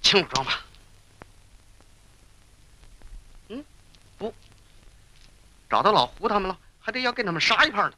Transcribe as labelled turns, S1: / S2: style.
S1: 轻武装吧。嗯，不，找到老胡他们了，还得要跟他们杀一盘呢。